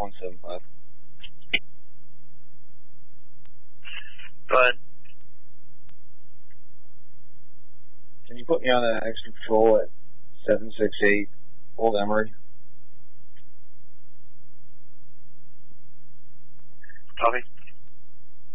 175. Go ahead. Can you put me on an extra patrol at 768 Old Emery? Copy.